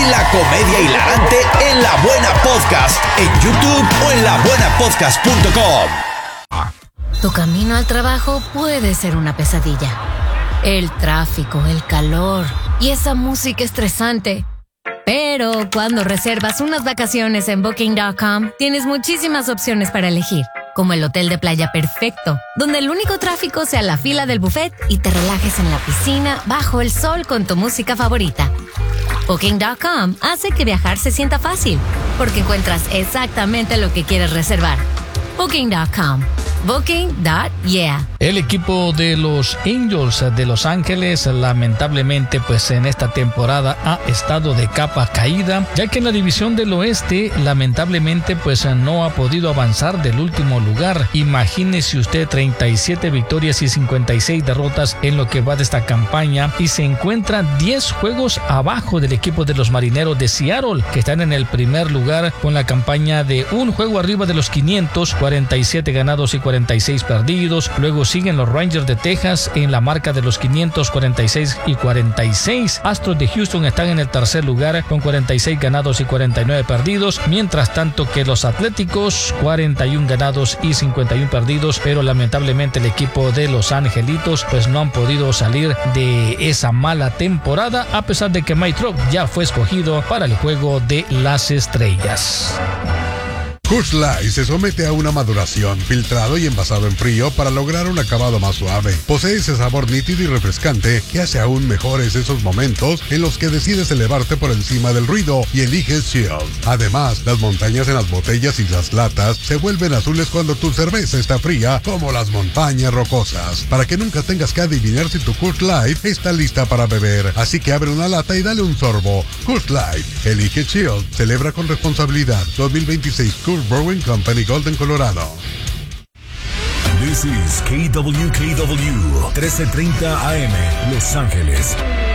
y la comedia hilarante en La Buena Podcast, en YouTube o en labuenapodcast.com. Tu camino al trabajo puede ser una pesadilla. El tráfico, el calor y esa música estresante. Pero cuando reservas unas vacaciones en Booking.com, tienes muchísimas opciones para elegir, como el hotel de playa perfecto, donde el único tráfico sea la fila del buffet y te relajes en la piscina bajo el sol con tu música favorita. Booking.com hace que viajar se sienta fácil, porque encuentras exactamente lo que quieres reservar. Booking.com. Booking.yeah. El equipo de los Angels de Los Ángeles lamentablemente pues en esta temporada ha estado de capa caída, ya que en la división del oeste lamentablemente pues no ha podido avanzar del último lugar. Imagínese usted 37 victorias y 56 derrotas en lo que va de esta campaña y se encuentra 10 juegos abajo del equipo de los Marineros de Seattle, que están en el primer lugar con la campaña de un juego arriba de los 500, 47 ganados y 46 perdidos. Luego siguen los Rangers de Texas en la marca de los 546 y 46. Astros de Houston están en el tercer lugar con 46 ganados y 49 perdidos, mientras tanto que los Atléticos 41 ganados y 51 perdidos, pero lamentablemente el equipo de Los Angelitos pues no han podido salir de esa mala temporada, a pesar de que Mike Trout ya fue escogido para el juego de las estrellas. Coors Light se somete a una maduración, filtrado y envasado en frío para lograr un acabado más suave. Posee ese sabor nítido y refrescante que hace aún mejores esos momentos en los que decides elevarte por encima del ruido y eliges Chill. Además, las montañas en las botellas y las latas se vuelven azules cuando tu cerveza está fría, como las montañas rocosas. Para que nunca tengas que adivinar si tu Coors Light está lista para beber. Así que abre una lata y dale un sorbo. Coors Light, elige Chill, celebra con responsabilidad. 2026 Coors Brewing Company, Golden, Colorado. This is KWKW 1330 AM, Los Ángeles.